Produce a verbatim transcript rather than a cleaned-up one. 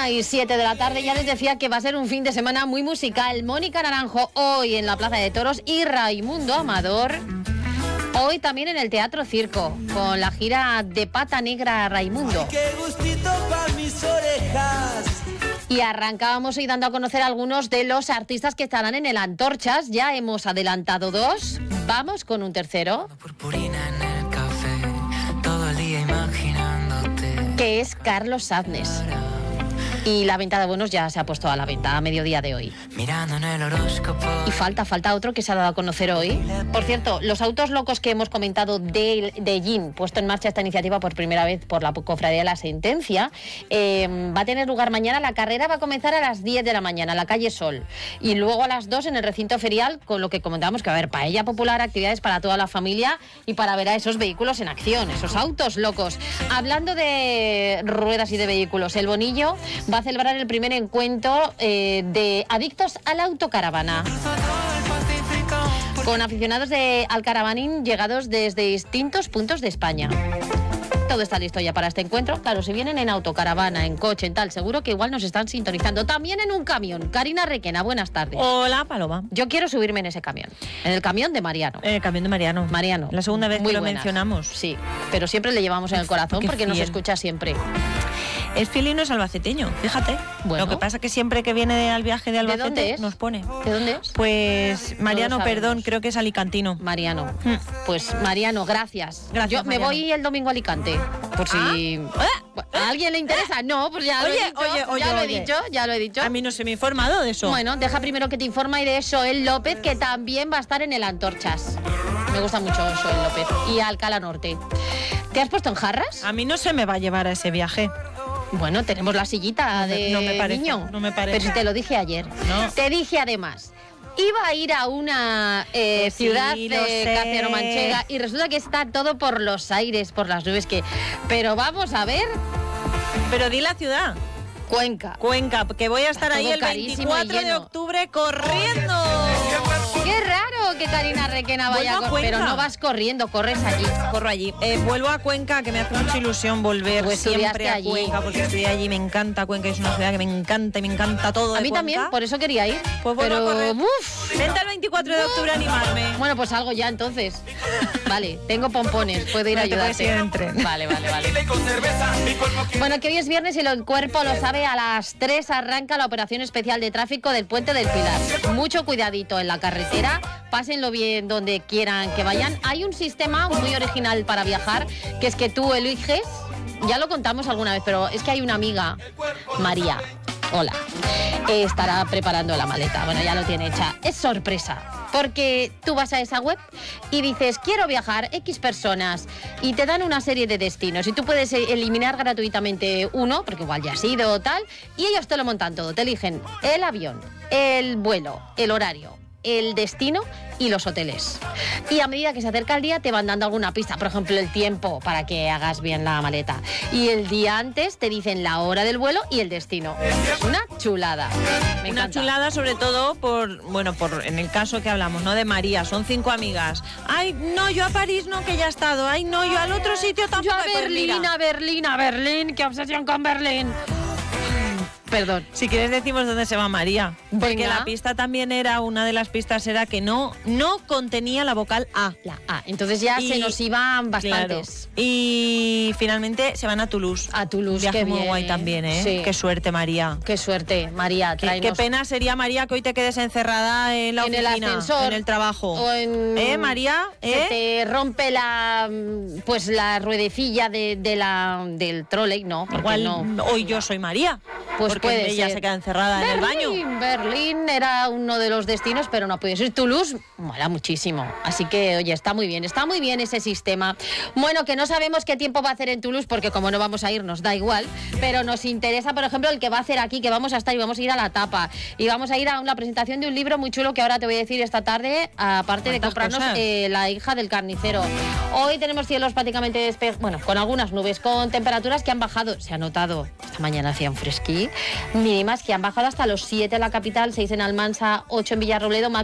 una y siete de la tarde, ya les decía que va a ser un fin de semana muy musical. Mónica Naranjo hoy en la Plaza de Toros y Raimundo Amador hoy también en el Teatro Circo, con la gira de Pata Negra Raimundo. Ay, qué gustito pa' mis orejas. Y arrancábamos hoy dando a conocer algunos de los artistas que estarán en el Antorchas. Ya hemos adelantado dos. Vamos con un tercero. Purpurina en el café, todo el día imaginándote. Que es Carlos Sadness. Y la venta de bonos ya se ha puesto a la venta a mediodía de hoy. Mirando en el horóscopo. Y falta, falta otro que se ha dado a conocer hoy. Por cierto, los autos locos que hemos comentado de, de Gin, puesto en marcha esta iniciativa por primera vez por la Cofradía de la Sentencia, eh, va a tener lugar mañana. La carrera va a comenzar a las diez de la mañana, en la calle Sol. Y luego a las dos en el recinto ferial, con lo que comentábamos que va a haber paella popular, actividades para toda la familia y para ver a esos vehículos en acción, esos autos locos. Hablando de ruedas y de vehículos, el Bonillo va a celebrar el primer encuentro eh, de adictos a la autocaravana, con aficionados de al caravaning llegados desde distintos puntos de España. Todo está listo ya para este encuentro. Claro, si vienen en autocaravana, en coche, en tal, seguro que igual nos están sintonizando. También en un camión. Karina Requena, buenas tardes. Hola, Paloma. Yo quiero subirme en ese camión. En el camión de Mariano. En el camión de Mariano. Mariano. La segunda vez Muy que lo buenas. mencionamos. Sí, pero siempre le llevamos en el corazón Qué porque nos fiel. escucha siempre. Es fiel y no es albaceteño, fíjate. Bueno. Lo que pasa es que siempre que viene al viaje de Albacete dónde es? nos pone. ¿De dónde es? Pues Mariano, No lo perdón, sabemos. creo que es alicantino. Mariano. Mm. Pues Mariano, gracias. Gracias, Yo me Mariano. voy el domingo a Alicante. Por si ¿a alguien le interesa? No, pues ya lo Oye, he dicho. oye, oye, ya lo he oye. dicho, ya lo he dicho. A mí no se me ha informado de eso. Bueno, deja primero que te informe de Joel López, que también va a estar en el Antorchas. Me gusta mucho Joel López. Y Alcalá Norte. ¿Te has puesto en jarras? A mí no se me va a llevar a ese viaje. Bueno, tenemos la sillita No me- de no me parece, niño. no me parece. Pero si te lo dije ayer. No. Te dije además, iba a ir a una eh, Que sí, ciudad lo de sé. Castilla-Manchega y resulta que está todo por los aires, por las nubes que... Pero vamos a ver, Pero di la ciudad. Cuenca. Cuenca, que voy a estar Está ahí todo el carísimo y veinticuatro de lleno. octubre corriendo. Qué raro que Karina Requena vaya, Vuelvo a cor- pero Cuenca. no vas corriendo, corres allí. Corro allí. Eh, vuelvo a Cuenca, que me hace mucha ilusión volver Pues siempre estudiaste a allí. Cuenca, porque estudié allí, me encanta Cuenca, es una ciudad que me encanta y me encanta todo A de mí Cuenca. también, por eso quería ir. Pues vuelvo pero, a correr. uf, Vente el veinticuatro de octubre a animarme. bueno, pues algo ya entonces. Vale, tengo pompones, puedo ir a Bueno, te puedes ayudarte. ir en tren. Vale, vale, vale. Bueno, que hoy es viernes y el cuerpo lo sabe, a las tres arranca la operación especial de tráfico del Puente del Pilar. Mucho cuidadito en la carretera, pásenlo bien donde quieran que vayan. Hay un sistema muy original para viajar, que es que tú eliges, ya lo contamos alguna vez, pero es que hay una amiga, María, hola, eh, estará preparando la maleta. Bueno, ya lo tiene hecha. Es sorpresa. Porque tú vas a esa web y dices, quiero viajar X personas, y te dan una serie de destinos y tú puedes eliminar gratuitamente uno, porque igual ya has ido o tal, y ellos te lo montan todo, te eligen el avión, el vuelo, el horario, el destino y los hoteles. Y a medida que se acerca el día te van dando alguna pista, por ejemplo el tiempo para que hagas bien la maleta. Y el día antes te dicen la hora del vuelo y el destino. Es una chulada. Me Una encanta. chulada sobre todo por, bueno, por en el caso que hablamos, ¿no? De María, son cinco amigas. Ay, no, yo a París no, que ya he estado. Ay, no, yo al otro sitio tampoco. Yo a Pues Berlín, mira, a Berlín, a Berlín, qué obsesión con Berlín. Perdón. si quieres decimos dónde se va María. Porque Venga. la pista también era, una de las pistas era que no, no contenía la vocal A. La A. Entonces ya Y- se nos iban Claro. bastantes. Y finalmente se van a Toulouse. A Toulouse, Viaje qué muy bien. guay también, ¿eh? Sí. Qué suerte, María. Qué suerte, María. Qué, Tráenos. qué pena sería, María, que hoy te quedes encerrada en la En el oficina, ascensor. en el trabajo. O en- ¿Eh, María? Se ¿Eh? te rompe la pues la ruedecilla de, de la del trolley, no, porque Igual no. hoy yo soy María. Pues porque puede ella ser. se queda encerrada en el baño. Berlín, Berlín era uno de los destinos, pero no puede ser. Toulouse mola muchísimo. Así que, oye, está muy bien, está muy bien ese sistema. Bueno, que no sabemos qué tiempo va a hacer en Toulouse, porque como no vamos a ir, nos da igual. Pero nos interesa, por ejemplo, el que va a hacer aquí, que vamos a estar y vamos a ir a la tapa. Y vamos a ir a una presentación de un libro muy chulo que ahora te voy a decir esta tarde, aparte de ¿Cuántas comprarnos cosas? eh, La hija del carnicero. Hoy tenemos cielos prácticamente despejados, bueno, con algunas nubes, con temperaturas que han bajado. Se ha notado, esta mañana hacía un fresquí. Mínimas que han bajado hasta los siete en la capital, seis en Almansa, ocho en Villarrobledo,